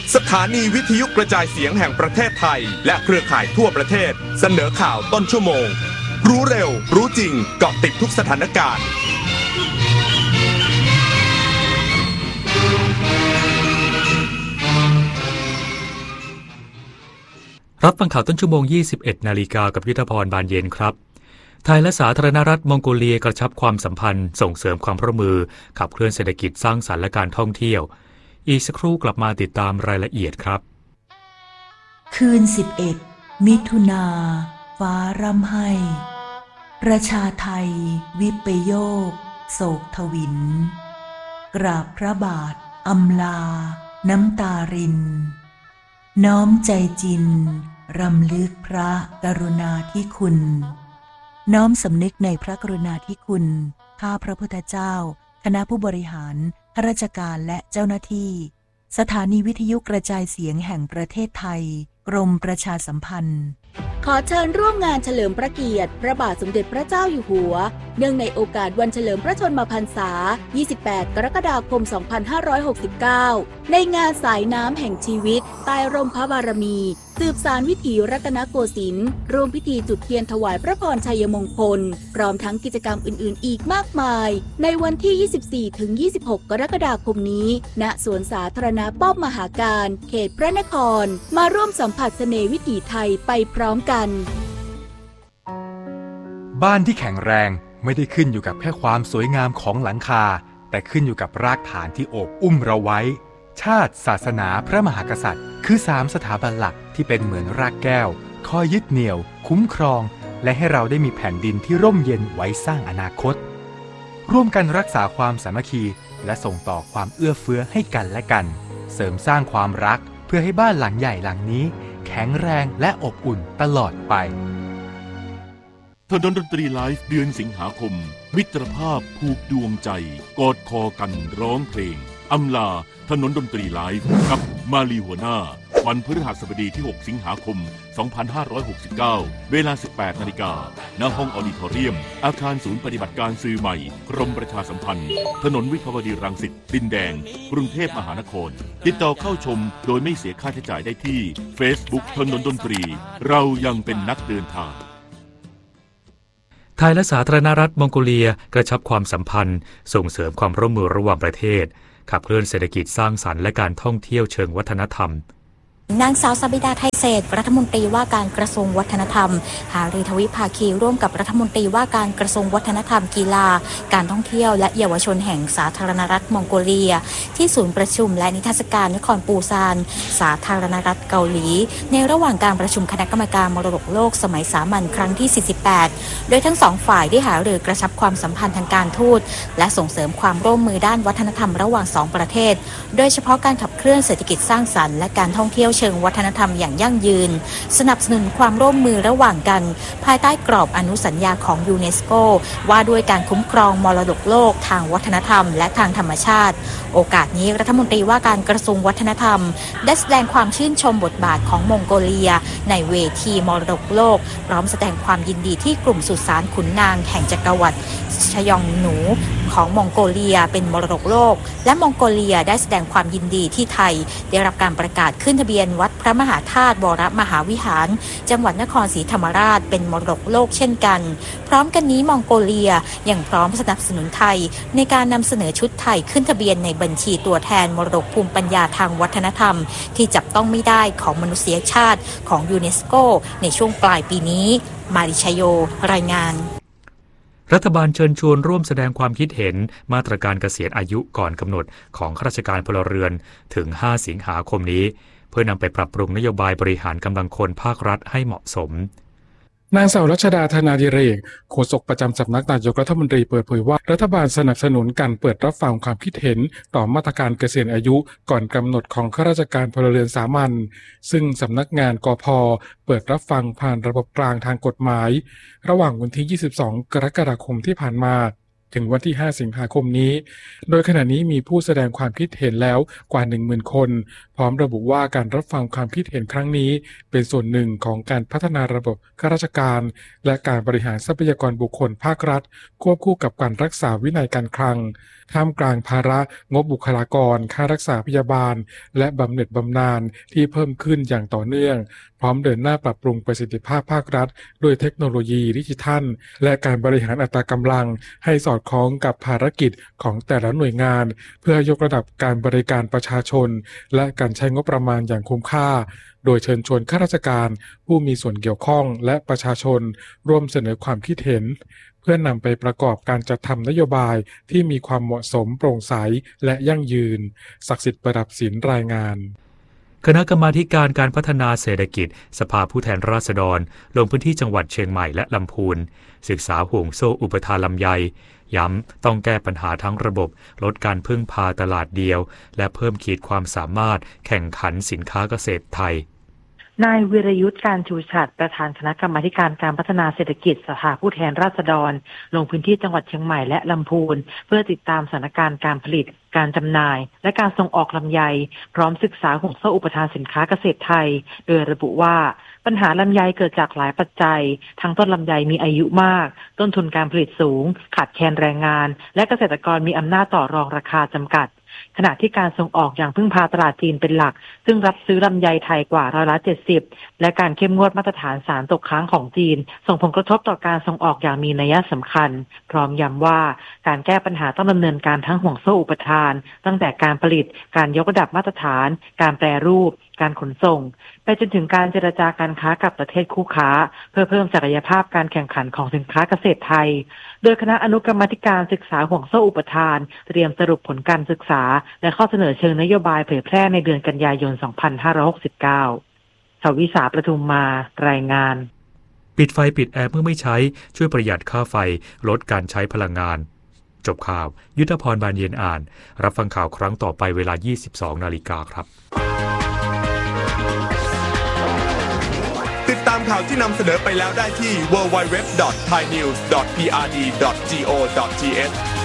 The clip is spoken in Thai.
สถานีวิทยุกระจายเสียงแห่งประเทศไทยและเครือข่ายทั่วประเทศเสนอข่าวต้นชั่วโมงรู้เร็วรู้จริงเกาะติดทุกสถานการณ์รับฟังข่าวต้นชั่วโมง 21 นาฬิกากับยุทธพรบานเย็นครับไทยและสาธารณรัฐมองโกเลียกระชับความสัมพันธ์ส่งเสริมความร่วมมือขับเคลื่อนเศรษฐกิจสร้างสรรค์และการท่องเที่ยวอีกสักครู่กลับมาติดตามรายละเอียดครับคืน11มิถุนาฟ้าร่ำไห้ประชาไทยวิปโยคโศกทวินกราบพระบาทอำลาน้ำตารินน้อมใจจินรำลึกพระกรุณาธิคุณน้อมสำนึกในพระกรุณาธิคุณข้าพระพุทธเจ้าคณะผู้บริหารข้าราชการและเจ้าหน้าที่สถานีวิทยุกระจายเสียงแห่งประเทศไทยกรมประชาสัมพันธ์ขอเชิญร่วมงานเฉลิมพระเกียรติพระบาทสมเด็จพระเจ้าอยู่หัวเนื่องในโอกาสวันเฉลิมพระชนมพรรษา 28 กรกฎาคม 2569 ในงานสายน้ำแห่งชีวิตใต้ร่มพระบารมีสืบสานวิถีรัตนโกสินทร์ร่วมพิธีจุดเทียนถวายพระพรชัยมงคลพร้อมทั้งกิจกรรมอื่นๆอีกมากมายในวันที่ 24-26 กรกฎาคมนี้ณสวนสาธารณะป้อมมหาการเขตพระนครมาร่วมสัมผัสเสน่ห์วิถีไทยไปพร้อมกันบ้านที่แข็งแรงไม่ได้ขึ้นอยู่กับแค่ความสวยงามของหลังคาแต่ขึ้นอยู่กับรากฐานที่โอบอุ้มเราไว้ชาติศาสนาพระมหากษัตริย์คือ3สถาบันหลักที่เป็นเหมือนรากแก้วคอยยึดเหนี่ยวคุ้มครองและให้เราได้มีแผ่นดินที่ร่มเย็นไว้สร้างอนาคตร่วมกันรักษาความสามัคคีและส่งต่อความเอื้อเฟื้อให้กันและกันเสริมสร้างความรักเพื่อให้บ้านหลังใหญ่หลังนี้แข็งแรงและอบอุ่นตลอดไปถนนดนตรีไลฟ์เดือนสิงหาคมมิตรภาพผูกดวงใจกอดคอกันร้องเพลงอำลาถนนดนตรีไลฟ์กับมาลีหัวหน้าวันพฤหัสบดีที่ 6 สิงหาคม 2569 เวลา 18 นาฬิกาณห้องออดิทอเรียมอาคารศูนย์ปฏิบัติการสื่อใหม่กรมประชาสัมพันธ์ถนนวิภาวดีรังสิตดินแดงกรุงเทพมหานครติดต่อเข้าชมโดยไม่เสียค่าใช้จ่ายได้ที่ Facebook ถนนดนตรีเรายังเป็นนักเดินทางไทยและสาธารณรัฐมองโกเลียกระชับความสัมพันธ์ส่งเสริมความร่วมมือระหว่างประเทศขับเคลื่อนเศรษฐกิจสร้างสรรค์และการท่องเที่ยวเชิงวัฒนธรรมนางสาวซาบิดาไทยเศษรัฐมนตรีว่าการกระทรวงวัฒนธรรมหารือทวิภาคีร่วมกับรัฐมนตรีว่าการกระทรวงวัฒนธรรมกีฬาการท่องเที่ยวและเยาวชนแห่งสาธารณรัฐมองโกเลียที่ศูนย์ประชุมและนิทรรศการนครปูซานสาธารณรัฐเกาหลีในระหว่างการประชุมคณะกรรมการมรดกโลกสมัยสามัญครั้งที่ 48 โดยทั้งสองฝ่ายได้หารือกระชับความสัมพันธ์ทางการทูตและส่งเสริมความร่วมมือด้านวัฒนธรรมระหว่างสองประเทศโดยเฉพาะการขับเคลื่อนเศรษฐกิจสร้างสรรค์และการท่องเที่ยวเชิงวัฒนธรรมอย่างยั่งยืนสนับสนุนความร่วมมือระหว่างกันภายใต้กรอบอนุสัญญาของยูเนสโกว่าด้วยการคุ้มครองมรดกโลกทางวัฒนธรรมและทางธรรมชาติโอกาสนี้รัฐมนตรีว่าการกระทรวงวัฒนธรรมได้แสดงความชื่นชมบทบาทของมองโกเลียในเวทีมรดกโลกพร้อมแสดงความยินดีที่กลุ่มสุสานขุนนางแห่งจักรวรรดิชยองหนูของมองโกเลียเป็นมรดกโลกและมองโกเลียได้แสดงความยินดีที่ไทยได้รับการประกาศขึ้นทะเบียนวัดพระมหาธาตุวรมหาวิหารจังหวัดนครศรีธรรมราชเป็นมรดกโลกเช่นกันพร้อมกันนี้มองโกเลียยังพร้อมสนับสนุนไทยในการนำเสนอชุดไทยขึ้นทะเบียนในบัญชีตัวแทนมรดกภูมิปัญญาทางวัฒนธรรมที่จับต้องไม่ได้ของมนุษยชาติของยูเนสโกในช่วงปลายปีนี้มาริชโยรายงานรัฐบาลเชิญชวนร่วมแสดงความคิดเห็นมาตรการเกษียณอายุก่อนกำหนดของข้าราชการพลเรือนถึง 5 สิงหาคมนี้เพื่อนำไปปรับปรุงนโยบายบริหารกำลังคนภาครัฐให้เหมาะสมนางสาวรัชดาธนาดิเรกโฆษกประจำสำนักนายกรัฐมนตรีเปิดเผยว่ารัฐบาลสนับสนุนการเปิดรับฟังความคิดเห็นต่อมาตรการเกษียณอายุก่อนกำหนดของข้าราชการพลเรือนสามัญซึ่งสำนักงานกพ.เปิดรับฟังผ่านระบบกลางทางกฎหมายระหว่างวันที่ 22 กรกฎาคมที่ผ่านมาถึงวันที่ 5 สิงหาคมนี้ โดยขณะนี้มีผู้แสดงความคิดเห็นแล้วกว่า 10,000 คน พร้อมระบุว่าการรับฟังความคิดเห็นครั้งนี้เป็นส่วนหนึ่งของการพัฒนาระบบข้าราชการและการบริหารทรัพยากรบุคคลภาครัฐควบคู่กับการรักษาวินัยการคลังท่ามกลางภาระงบบุคลากรค่ารักษาพยาบาลและบำเหน็จบำนาญที่เพิ่มขึ้นอย่างต่อเนื่องพร้อมเดินหน้าปรับปรุงประสิทธิภาพภาครัฐด้วยเทคโนโลยีดิจิทัลและการบริหารอัตรากำลังให้สอดคล้องกับภารกิจของแต่ละหน่วยงานเพื่อยกระดับการบริการประชาชนและการใช้งบประมาณอย่างคุ้มค่าโดยเชิญชวนข้าราชการผู้มีส่วนเกี่ยวข้องและประชาชนร่วมเสนอความคิดเห็นเพื่อนำไปประกอบการจัดทำนโยบายที่มีความเหมาะสมโปร่งใสและยั่งยืนศักดิ์สิทธิ์ประดับศิลป์รายงานคณะกรรมาการการพัฒนาเศรษฐกิจสภาผู้แทนราษฎรลงพื้นที่จังหวัดเชียงใหม่และลำพูนศึกษาห่วงโซ่อุปทานลำไยย้ำต้องแก้ปัญหาทั้งระบบลดการพึ่งพาตลาดเดียวและเพิ่มขีดความสามารถแข่งขันสินค้าเกษตรไทยนายวิรยุทธ์การชูฉัตรประธานคณะกรรมาการการพัฒนาเศรษฐกิจสภาผู้แทนราษฎรลงพื้นที่จังหวัดเชียงใหม่และลำพูนเพื่อติดตามสถานการณ์การผลิตการจำหน่ายและการส่งออกลำไยพร้อมศึกษาห่วงโซ่อุปทานสินค้าเกษตรไทยโดยระบุว่าปัญหาลำไยเกิดจากหลายปัจจัยทั้งต้นลำไยมีอายุมากต้นทุนการผลิตสูงขาดแคลนแรงงานและเกษตรกรมีอำนาจต่อรองราคาจำกัดขณะที่การส่งออกอย่างพึ่งพาตลาดจีนเป็นหลักซึ่งรับซื้อลำไยไทยกว่า70%และการเข้มงวดมาตรฐานสารตกค้างของจีนส่งผลกระทบต่อการส่งออกอย่างมีนัยสำคัญพร้อมย้ำว่าการแก้ปัญหาต้องดำเนินการทั้งห่วงโซ่อุปทานตั้งแต่การผลิตการยกระดับมาตรฐานการแปรรูปการขนส่งไปจนถึงการเจรจาการค้ากับประเทศคู่ค้าเพื่อเพิ่มศักยภาพการแข่งขันของสินค้าเกษตรไทยโดยคณะอนุกรรมาการศึกษาห่วงโซ่อุปทานเตรียมสรุปผลการศึกษาและข้อเสนอเชิงนโยบายเผยแพร่ในเดือนกันยายน 2569 ชวิสาประทุมมารายงานปิดไฟปิดแอร์เมื่อไม่ใช้ช่วยประหยัดค่าไฟลดการใช้พลังงานจบข่าวยุทธพรบานเย็นอ่านรับฟังข่าวครั้งต่อไปเวลา 22:00 น.ครับติดตามข่าวที่นำเสนอไปแล้วได้ที่ www.thainews.prd.go.th